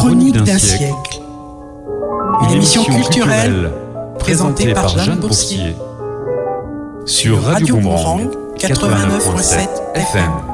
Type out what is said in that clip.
chronique d'un siècle. Une émission culturelle présentée par Jeanne Boursier sur Radio Boomerang 89.7 FM.